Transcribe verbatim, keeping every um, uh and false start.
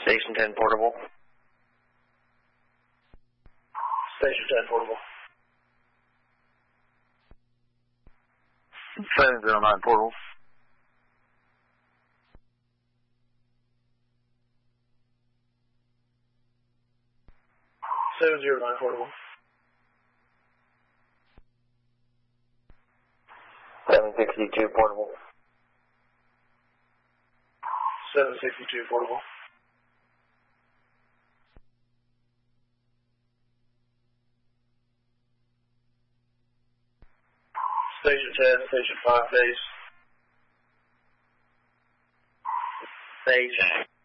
Station ten portable. Station ten portable. seven zero nine portable. seven zero nine portable. seven sixty-two portable. seven sixty-two portable. Station ten, Station five base. Station.